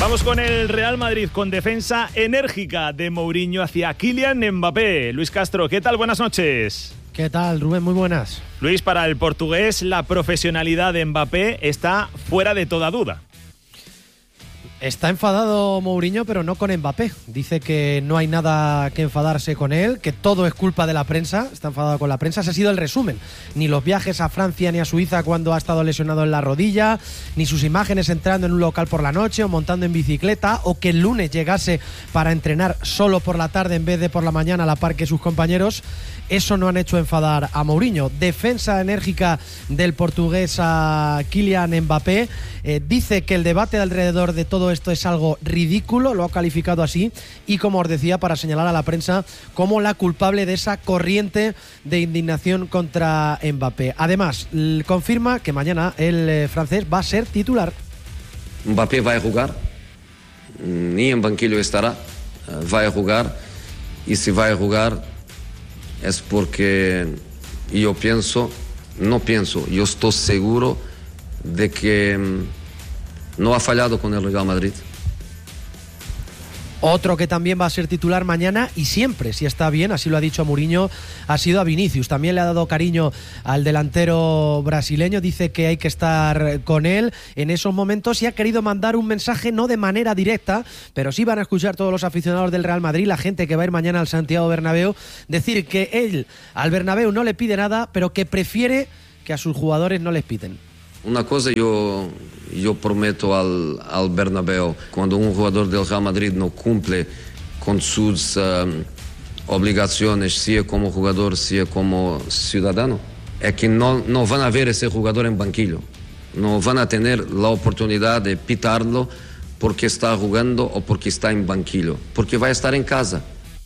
Vamos con el Real Madrid, con defensa enérgica de Mourinho hacia Kylian Mbappé. Luis Castro, ¿qué tal? Buenas noches. ¿Qué tal, Rubén? Muy buenas. Luis, para el portugués, la profesionalidad de Mbappé está fuera de toda duda. Está enfadado Mourinho, pero no con Mbappé. Dice que no hay nada que enfadarse con él, que todo es culpa de la prensa. Está enfadado con la prensa. Ese ha sido el resumen. Ni los viajes a Francia ni a Suiza cuando ha estado lesionado en la rodilla, ni sus imágenes entrando en un local por la noche o montando en bicicleta, o que el lunes llegase para entrenar solo por la tarde en vez de por la mañana a la par que sus compañeros. Eso no han hecho enfadar a Mourinho. Defensa enérgica del portugués a Kylian Mbappé. Dice que el debate alrededor de todo esto es algo ridículo, lo ha calificado así, y como os decía, para señalar a la prensa como la culpable de esa corriente de indignación contra Mbappé. Además, confirma que mañana el francés va a ser titular. Mbappé va a jugar, ni en banquillo estará, va a jugar, y si va a jugar es porque yo estoy seguro de que no ha fallado con el Real Madrid. Otro que también va a ser titular mañana y siempre, si está bien, así lo ha dicho Mourinho, ha sido a Vinicius. También le ha dado cariño al delantero brasileño, dice que hay que estar con él en esos momentos y ha querido mandar un mensaje, no de manera directa, pero sí van a escuchar todos los aficionados del Real Madrid, la gente que va a ir mañana al Santiago Bernabéu, decir que él al Bernabéu no le pide nada, pero que prefiere que a sus jugadores no les piten. Una cosa yo prometo al Bernabéu, cuando un jugador del Real Madrid no cumple con sus obligaciones, sea como jugador, sea como ciudadano, es que no van a ver ese jugador en banquillo, no van a tener la oportunidad de pitarlo porque está jugando o porque está en banquillo, porque va a estar en casa.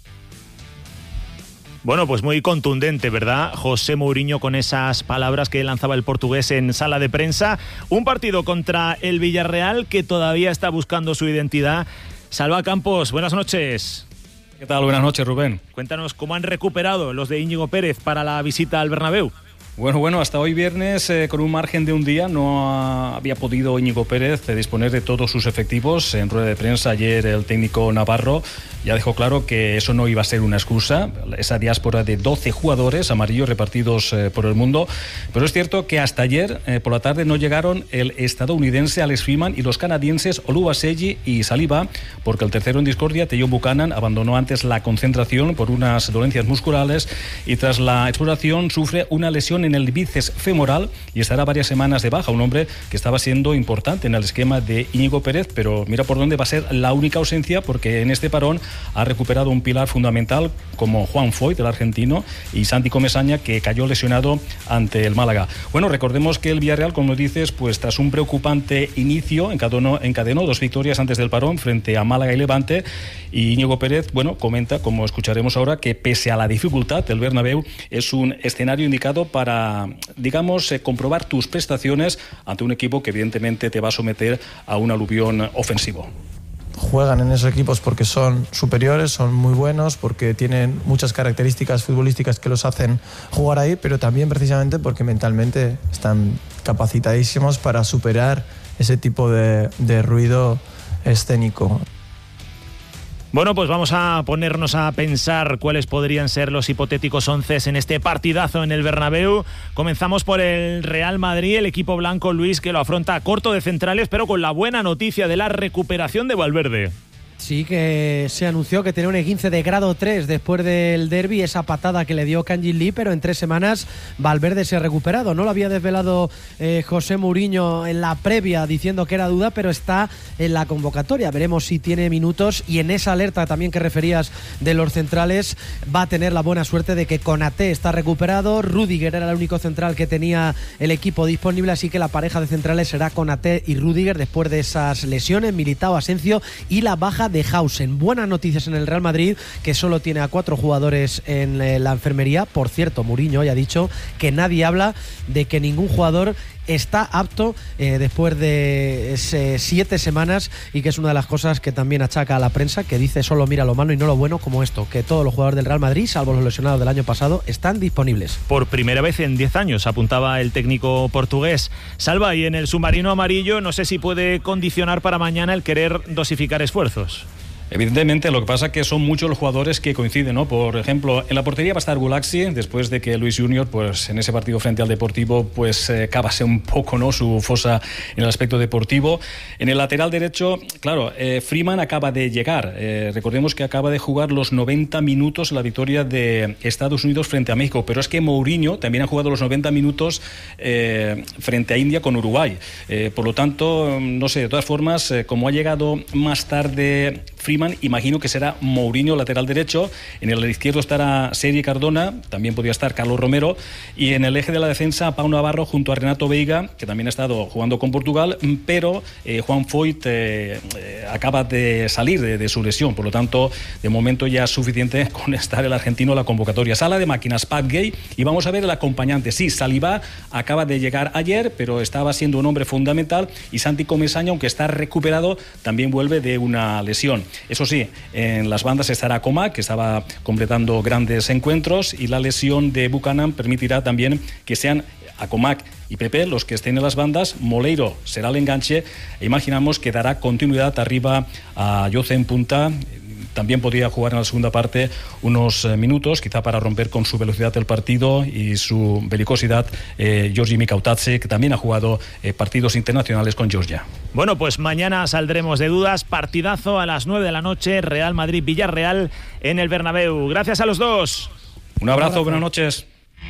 Bueno, pues muy contundente, ¿verdad? José Mourinho con esas palabras que lanzaba el portugués en sala de prensa. Un partido contra el Villarreal que todavía está buscando su identidad. Salva Campos, buenas noches. ¿Qué tal? Buenas noches, Rubén. Cuéntanos cómo han recuperado los de Íñigo Pérez para la visita al Bernabéu. Bueno, hasta hoy viernes, con un margen de un día, no había podido Íñigo Pérez disponer de todos sus efectivos. En rueda de prensa ayer el técnico navarro ya dejó claro que eso no iba a ser una excusa, esa diáspora de 12 jugadores amarillos repartidos por el mundo. Pero es cierto que hasta ayer por la tarde no llegaron el estadounidense Alex Freeman y los canadienses Oluwaseyi y Saliba, porque el tercero en discordia, Tejon Buchanan, abandonó antes la concentración por unas dolencias musculares y tras la exploración sufre una lesión en el bíceps femoral y estará varias semanas de baja. Un hombre que estaba siendo importante en el esquema de Íñigo Pérez, pero mira por dónde va a ser la única ausencia, porque en este parón ha recuperado un pilar fundamental como Juan Foyth, el argentino, y Santi Comesaña, que cayó lesionado ante el Málaga. Bueno, recordemos que el Villarreal, como dices, pues tras un preocupante inicio encadenó 2 victorias antes del parón frente a Málaga y Levante, y Íñigo Pérez, bueno, comenta, como escucharemos ahora, que pese a la dificultad, el Bernabéu es un escenario indicado para, digamos, comprobar tus prestaciones ante un equipo que evidentemente te va a someter a un aluvión ofensivo. Juegan en esos equipos porque son superiores, son muy buenos, porque tienen muchas características futbolísticas que los hacen jugar ahí, pero también precisamente porque mentalmente están capacitadísimos para superar ese tipo de ruido escénico. Bueno, pues vamos a ponernos a pensar cuáles podrían ser los hipotéticos onces en este partidazo en el Bernabéu. Comenzamos por el Real Madrid, el equipo blanco, Luis, que lo afronta corto de centrales, pero con la buena noticia de la recuperación de Valverde. Sí, que se anunció que tenía un esguince de grado 3 después del derbi, esa patada que le dio Kangin Lee, pero en 3 semanas Valverde se ha recuperado. No lo había desvelado José Mourinho en la previa diciendo que era duda, pero está en la convocatoria. Veremos si tiene minutos, y en esa alerta también que referías de los centrales va a tener la buena suerte de que Konaté está recuperado. Rüdiger era el único central que tenía el equipo disponible, así que la pareja de centrales será Konaté y Rüdiger después de esas lesiones, Militao, Asensio y la baja de Hausen. Buenas noticias en el Real Madrid, que solo tiene a 4 jugadores en la enfermería. Por cierto, Mourinho ya ha dicho que nadie habla de que ningún jugador está apto después de 7 semanas, y que es una de las cosas que también achaca a la prensa, que dice solo mira lo malo y no lo bueno, como esto, que todos los jugadores del Real Madrid, salvo los lesionados del año pasado, están disponibles. Por primera vez en 10 años, apuntaba el técnico portugués. Salva, y en el submarino amarillo no sé si puede condicionar para mañana el querer dosificar esfuerzos. Evidentemente, lo que pasa es que son muchos los jugadores que coinciden, ¿no? Por ejemplo, en la portería va a estar Gulaxi, después de que Luis Junior, pues en ese partido frente al Deportivo, pues cavase un poco, ¿no?, su fosa en el aspecto deportivo. En el lateral derecho, claro, Freeman acaba de llegar. Recordemos que acaba de jugar los 90 minutos en la victoria de Estados Unidos frente a México, pero es que Mourinho también ha jugado los 90 minutos frente a India con Uruguay. Por lo tanto, no sé, de todas formas, como ha llegado más tarde Freeman, imagino que será Mourinho lateral derecho. En el izquierdo estará Sergi Cardona, también podría estar Carlos Romero, y en el eje de la defensa Pau Navarro junto a Renato Veiga, que también ha estado jugando con Portugal, pero Juan Foyt acaba de salir de su lesión, por lo tanto de momento ya es suficiente con estar el argentino en la convocatoria. Sala de máquinas Pat Gay, y vamos a ver el acompañante. Sí, Saliba acaba de llegar ayer, pero estaba siendo un hombre fundamental, y Santi Comesaña, aunque está recuperado, también vuelve de una lesión. Eso sí, en las bandas estará Comac, que estaba completando grandes encuentros, y la lesión de Buchanan permitirá también que sean a Comac y Pepe los que estén en las bandas. Moleiro será el enganche, e imaginamos que dará continuidad arriba a Jose en punta. También podría jugar en la segunda parte unos minutos, quizá para romper con su velocidad el partido y su belicosidad, Giorgi Mikautadze, que también ha jugado partidos internacionales con Georgia. Bueno, pues mañana saldremos de dudas. Partidazo a las 9 de la noche, Real Madrid-Villarreal en el Bernabéu. Gracias a los dos. Un abrazo, buenas noches.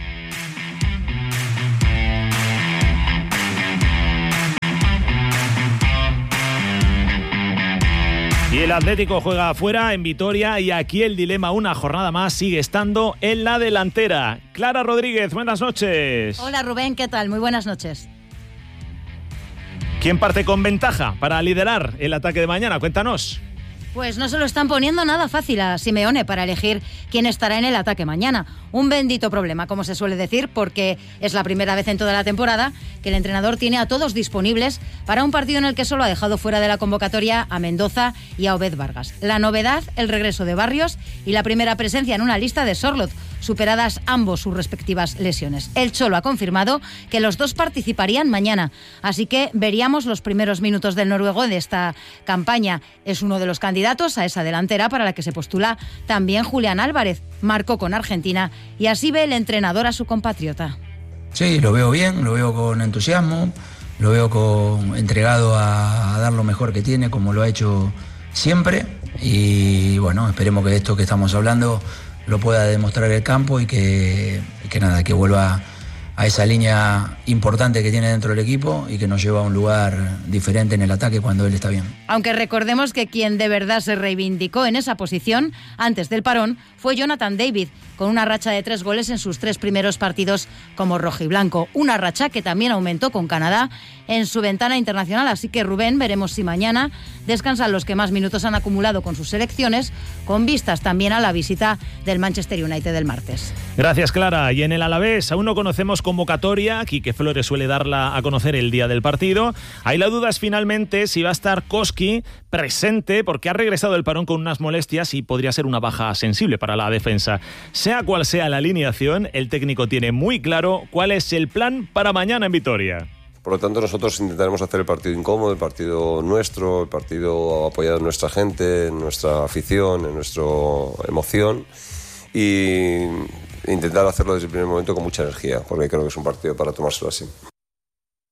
Y el Atlético juega afuera en Vitoria, y aquí el dilema una jornada más sigue estando en la delantera. Clara Rodríguez, buenas noches. Hola Rubén, ¿qué tal? Muy buenas noches. ¿Quién parte con ventaja para liderar el ataque de mañana? Cuéntanos. Pues no se lo están poniendo nada fácil a Simeone para elegir quién estará en el ataque mañana. Un bendito problema, como se suele decir, porque es la primera vez en toda la temporada que el entrenador tiene a todos disponibles para un partido en el que solo ha dejado fuera de la convocatoria a Mendoza y a Obed Vargas. La novedad, el regreso de Barrios y la primera presencia en una lista de Sorloth, superadas ambos sus respectivas lesiones. El Cholo ha confirmado que los dos participarían mañana, así que veríamos los primeros minutos del noruego de esta campaña. Es uno de los candidatos a esa delantera para la que se postula también Julián Álvarez. Marcó con Argentina, y así ve el entrenador a su compatriota. Sí, lo veo bien, lo veo con entusiasmo, lo veo entregado a dar lo mejor que tiene, como lo ha hecho siempre, y bueno, esperemos que esto que estamos hablando lo pueda demostrar el campo, y que vuelva a esa línea importante que tiene dentro del equipo y que nos lleva a un lugar diferente en el ataque cuando él está bien. Aunque recordemos que quien de verdad se reivindicó en esa posición antes del parón fue Jonathan David, con una racha de 3 goles en sus 3 primeros partidos como rojiblanco. Una racha que también aumentó con Canadá en su ventana internacional. Así que, Rubén, veremos si mañana descansan los que más minutos han acumulado con sus selecciones, con vistas también a la visita del Manchester United del martes. Gracias, Clara. Y en el Alavés aún no conocemos convocatoria. Quique Flores suele darla a conocer el día del partido. Ahí la duda es finalmente si va a estar Koski presente, porque ha regresado del parón con unas molestias y podría ser una baja sensible para la defensa. Sea cual sea la alineación, el técnico tiene muy claro cuál es el plan para mañana en Vitoria. Por lo tanto, nosotros intentaremos hacer el partido incómodo, el partido nuestro, el partido apoyado en nuestra gente, en nuestra afición, en nuestra emoción, y intentar hacerlo desde el primer momento con mucha energía, porque creo que es un partido para tomárselo así.